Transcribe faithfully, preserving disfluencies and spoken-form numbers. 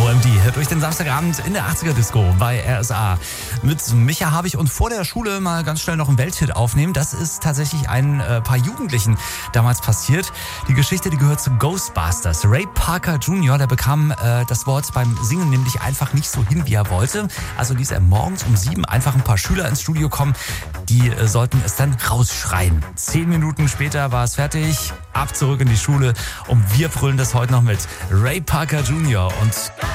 O M D durch den Samstagabend in der achtziger-Disco bei R S A. Mit Micha habe ich und vor der Schule mal ganz schnell noch einen Welthit aufnehmen. Das ist tatsächlich ein äh, paar Jugendlichen damals passiert. Die Geschichte, die gehört zu Ghostbusters. Ray Parker Junior, der bekam äh, das Wort beim Singen nämlich einfach nicht so hin, wie er wollte. Also ließ er morgens um sieben einfach ein paar Schüler ins Studio kommen. Die äh, sollten es dann rausschreien. Zehn Minuten später war es fertig. Ab zurück in die Schule und wir brüllen das heute noch mit Ray Parker Junior und